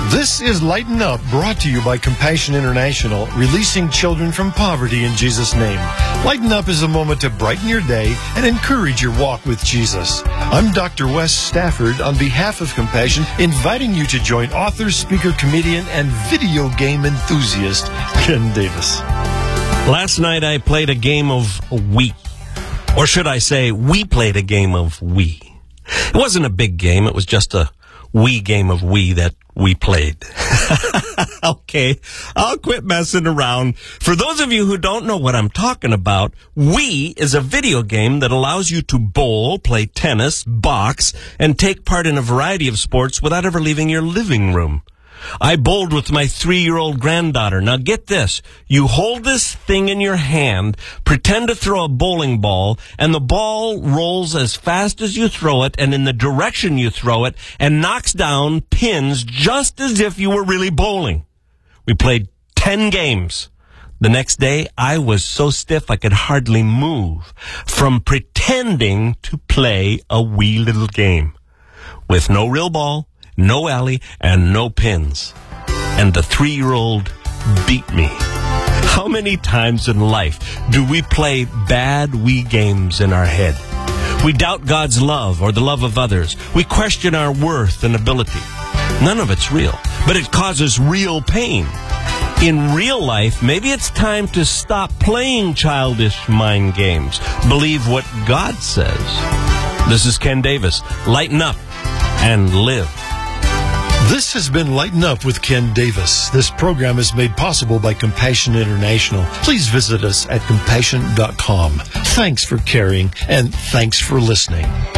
This is Lighten Up, brought to you by Compassion International, releasing children from poverty in Jesus' name. Lighten Up is a moment to brighten your day and encourage your walk with Jesus. I'm Dr. Wes Stafford on behalf of Compassion, inviting you to join author, speaker, comedian, and video game enthusiast, Ken Davis. Last night I played a game of Wii. Or should I say, we played a game of Wii. It wasn't a big game, it was just a wee game of Wii that we played. Okay, I'll quit messing around. For those of you who don't know what I'm talking about, Wii is a video game that allows you to bowl, play tennis, box, and take part in a variety of sports without ever leaving your living room. I bowled with my 3-year-old granddaughter. Now get this. You hold this thing in your hand, pretend to throw a bowling ball, and the ball rolls as fast as you throw it and in the direction you throw it and knocks down pins just as if you were really bowling. We played 10 games. The next day, I was so stiff I could hardly move from pretending to play a wee little game with no real ball, no alley, and no pins. And the 3-year-old beat me. How many times in life do we play bad Wii games in our head? We doubt God's love or the love of others. We question our worth and ability. None of it's real, but it causes real pain. In real life, maybe it's time to stop playing childish mind games. Believe what God says. This is Ken Davis. Lighten up and live. This has been Lighten Up with Ken Davis. This program is made possible by Compassion International. Please visit us at compassion.com. Thanks for caring, and thanks for listening.